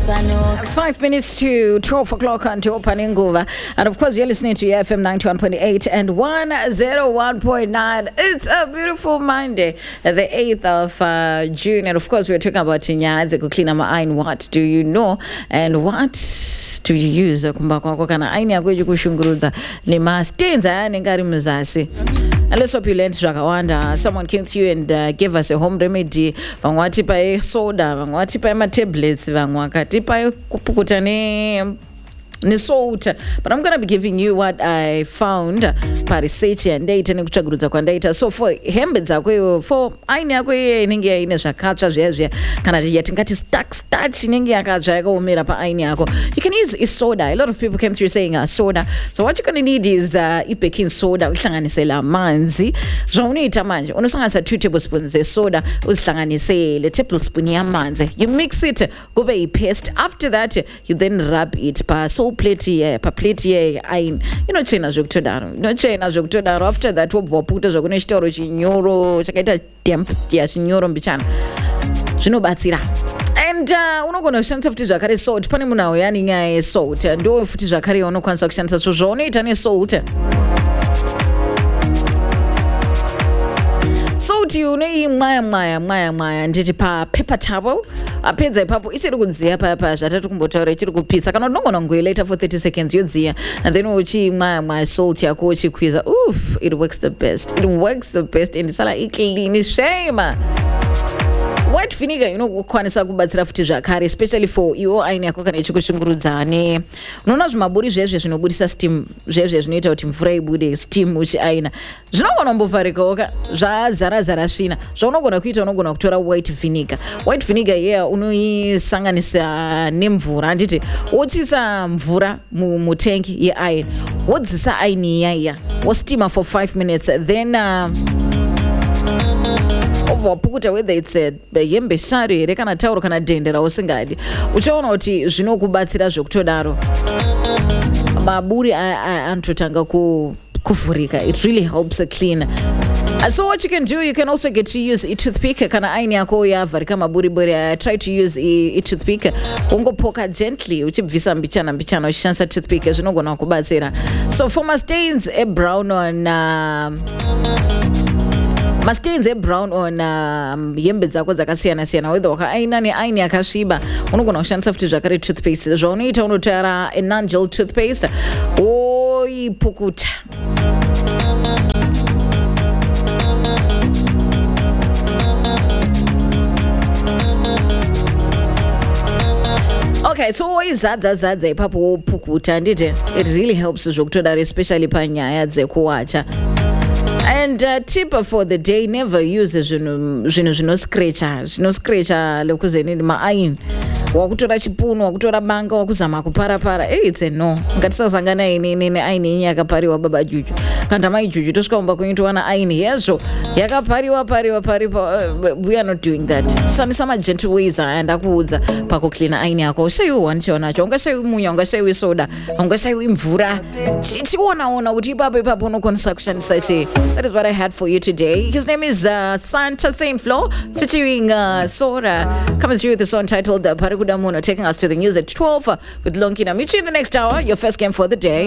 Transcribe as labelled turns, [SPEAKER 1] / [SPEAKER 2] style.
[SPEAKER 1] 5 minutes to 12 o'clock until Panenguva. And of course, you're listening to FM 91.8 and 101.9. It's a beautiful Monday, the 8th of June. And of course, we're talking about Nyanze kuclean mine. What do you know? And what do you use? Kumba kwako kana aini yako kushunguruza ni mastenza yani ngari muzasi. And let's hope you learned zvakawanda. Someone came to you and gave us a home remedy. Vangwati pa soda, vangwati pa ma tablets, vangwakati pa kupukuta ni salt. But I'm going to be giving you what I found pa research and data nekutsvagurudza kwandaita. So for hembe dzako, for aini yako inenge ine zvakatsva zvezve kana yatingati starch inenge yakatsva yakaomera pa aini yako, you can use soda. A lot of people came through saying soda. So what you're going to need is baking soda uhlanganisela manzi. Zvaunoita manje unosanganisa 2 tablespoons zesoda uzihlanganisele tablespoon yamanzi. You mix it kube paste. After that you then rub it pa plate iron inochena zvekutodaro. After that wobva wapukuta zvakune chitauro chinyoro chakaita damp chinyoro mbichana zvinobatsira. And unogona kushandisa futi zvakare salt. Pane munhu auyani nyaya yesalt ndo futi zvakare unokwanisa kushandisa. So zvaunoita nesalt, salt unoimwaya nditi pa paper towel. Apedza ipapo ichiri kudziya paya zvatati kumbotaura ichiri kupisa kana unogona kungoileta for 30 seconds yodziya, and then uchimwaya salt yako uchikwiza. It works the best and sala iclean shame. White vinegar inokwanisa kubatsira futi zvakare, especially for iwo aini yako kana ichikushungurudza ne unoona zvimaburi zvezve zvinobudisa steam zvezve zvinoita kuti mvura ibude steam uchiaina zvinogona kumbovharikawo zvazara svina. Zvaunogona kuita unogona kutora white vinegar yeah unoisanganisa nemvura, anditi wochisa mvura mutanki yeaini wodzisa aini iyaiya wostima for 5 minutes, then wapukuta whether it's hembe shari here kana tauro kana dhendera usingadi, uchaona kuti zvinokubatsira zvekutodaro maburi anototanga kuvhurika. It really helps clean. So what you can do, you can also get to use a toothpick kana aini yako yavharika maburi. I try to use a toothpick. Ungopoka gently uchibvisa mbichana uchishandisa toothpick zvinogona kubatsira. So for my stains brown on brown on hembe dzako dzakasiyana whether wakaaina neaini yakasviba unogona kushandisa futi zvakare toothpaste. Zvaunoita unotora a non-gel toothpaste oipukuta. Okay, so izadzadza ipapo wopukuta nditi it really helps zvekutodaro, especially panyaya dzekuwacha. And tip for the day, never use zvino scratcha lekuzenini maaini wakutora chipunu wakutora banga wakuzama kuparapara. It's a no. Ngatisasangana ini aini yakapariwa baba juju kana mai juju tosvika kumba kuitowana aini yezvo yakapariwa. We are not doing that. Shandisa ma gentle ways andakuudza pakuclean aini yako. Ushayiwa ndichonacho, ungashayiwa munya, ungashayiwa soda, ungashayiwa mvura. Chiona kuti ipapo unokwanisa kushandisa chi. That is what I had for you today. His name is Santa Saint Flo featuring Sora, coming through with a song titled Parikudamuno, taking us to the news at 12 with Lonkina. Meet you in the next hour, your first game for the day.